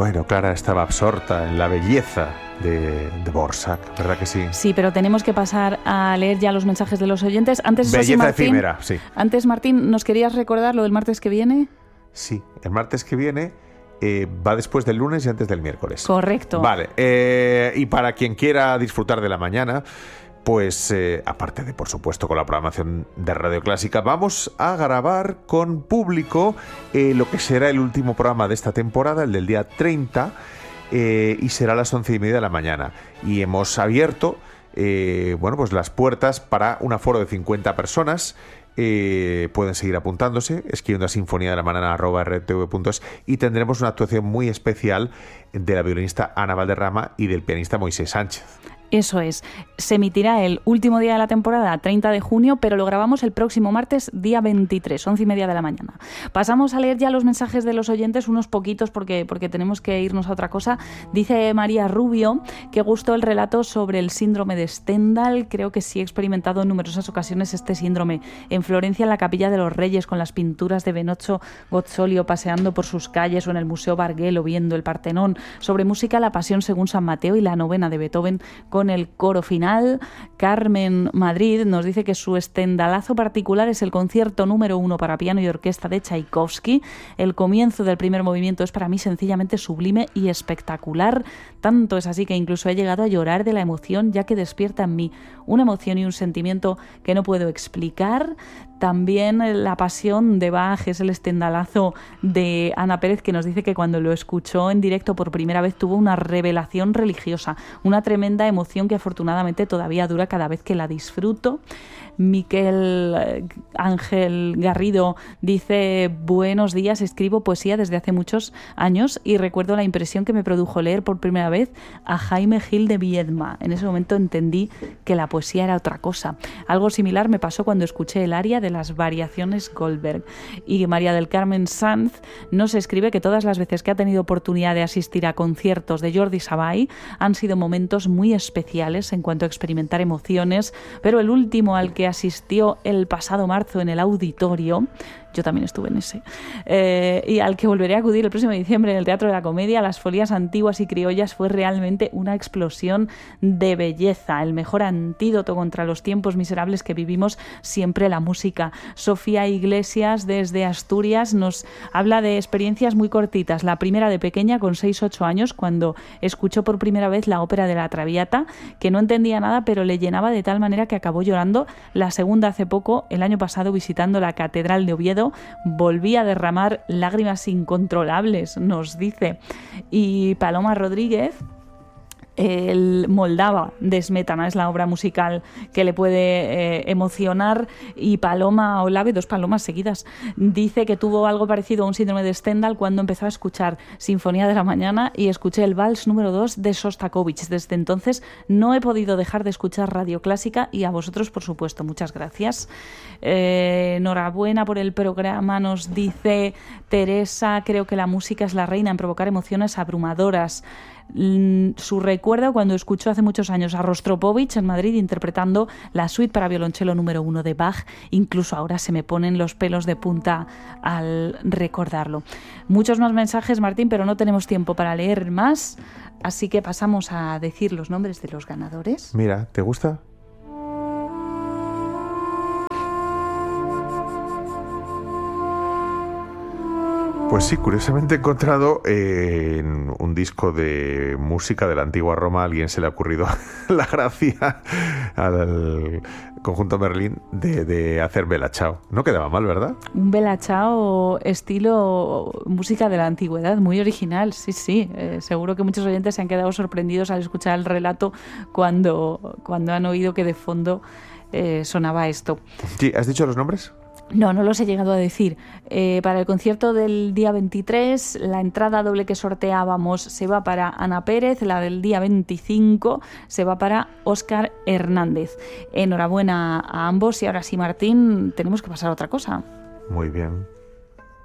Bueno, Clara estaba absorta en la belleza de Dvořák, ¿verdad que sí? Sí, pero tenemos que pasar a leer ya los mensajes de los oyentes. Antes, belleza Martín, efímera, sí. Antes, Martín, ¿nos querías recordar lo del martes que viene? Sí, el martes que viene va después del lunes y antes del miércoles. Correcto. Vale, y para quien quiera disfrutar de la mañana, pues aparte de, por supuesto, con la programación de Radio Clásica, vamos a grabar con público lo que será el último programa de esta temporada, el del día 30, y será a las 11:30 de la mañana. Y hemos abierto pues las puertas para un aforo de 50 personas. Pueden seguir apuntándose escribiendo a sinfoniadelamanana@rtv.es, y tendremos una actuación muy especial de la violinista Ana Valderrama y del pianista Moisés Sánchez. Eso es. Se emitirá el último día de la temporada, 30 de junio, pero lo grabamos el próximo martes, día 23, 11:30 de la mañana. Pasamos a leer ya los mensajes de los oyentes, unos poquitos porque tenemos que irnos a otra cosa. Dice María Rubio que gustó el relato sobre el síndrome de Stendhal. Creo que sí he experimentado en numerosas ocasiones este síndrome. En Florencia, en la Capilla de los Reyes, con las pinturas de Benoccio Gozzolio paseando por sus calles, o en el Museo Barguelo viendo el Partenón. Sobre música, la Pasión según San Mateo y la Novena de Beethoven con el coro final. Carmen Madrid nos dice que su estendalazo particular es el concierto número 1 para piano y orquesta de Tchaikovsky. El comienzo del primer movimiento es para mí sencillamente sublime y espectacular. Tanto es así que incluso he llegado a llorar de la emoción, ya que despierta en mí una emoción y un sentimiento que no puedo explicar. También la Pasión de Bach es el estendalazo de Ana Pérez, que nos dice que cuando lo escuchó en directo por primera vez tuvo una revelación religiosa, una tremenda emoción que afortunadamente todavía dura cada vez que la disfruto. Miquel Ángel Garrido dice: buenos días, escribo poesía desde hace muchos años y recuerdo la impresión que me produjo leer por primera vez a Jaime Gil de Viedma. En ese momento entendí que la poesía era otra cosa. Algo similar me pasó cuando escuché el aria de las variaciones Goldberg. Y María del Carmen Sanz nos escribe que todas las veces que ha tenido oportunidad de asistir a conciertos de Jordi Savall han sido momentos muy especiales en cuanto a experimentar emociones, pero el último al que asistió el pasado marzo en el Auditorio, yo también estuve en ese, y al que volveré a acudir el próximo diciembre en el Teatro de la Comedia, Las Folías Antiguas y Criollas, fue realmente una explosión de belleza, el mejor antídoto contra los tiempos miserables que vivimos, siempre la música. Sofía Iglesias desde Asturias nos habla de experiencias muy cortitas. La primera de pequeña, con 6-8 años, cuando escuchó por primera vez la ópera de la Traviata, que no entendía nada, pero le llenaba de tal manera que acabó llorando. La segunda hace poco, el año pasado, visitando la Catedral de Oviedo, volví a derramar lágrimas incontrolables, nos dice. Y Paloma Rodríguez, el Moldava de Smetana es la obra musical que le puede emocionar, y Paloma Olave, 2 palomas seguidas, dice que tuvo algo parecido a un síndrome de Stendhal cuando empezó a escuchar Sinfonía de la Mañana y escuché el Vals número 2 de Shostakovich. Desde entonces no he podido dejar de escuchar Radio Clásica, y a vosotros, por supuesto, muchas gracias. Enhorabuena por el programa, nos dice Teresa. Creo que la música es la reina en provocar emociones abrumadoras. Su recuerdo cuando escuchó hace muchos años a Rostropovich en Madrid interpretando la suite para violonchelo número 1 de Bach. Incluso ahora se me ponen los pelos de punta al recordarlo. Muchos más mensajes, Martín, pero no tenemos tiempo para leer más, así que pasamos a decir los nombres de los ganadores. Mira, ¿te gusta? Pues sí, curiosamente he encontrado en un disco de música de la antigua Roma, a alguien se le ha ocurrido la gracia al conjunto Merlín de hacer Bella Ciao. No quedaba mal, ¿verdad? Un Bella Ciao estilo música de la antigüedad, muy original, sí. Seguro que muchos oyentes se han quedado sorprendidos al escuchar el relato cuando han oído que de fondo sonaba esto. Sí, ¿has dicho los nombres? No los he llegado a decir. Para el concierto del día 23, la entrada doble que sorteábamos se va para Ana Pérez, la del día 25 se va para Óscar Hernández. Enhorabuena a ambos, y ahora sí, Martín, tenemos que pasar a otra cosa. Muy bien.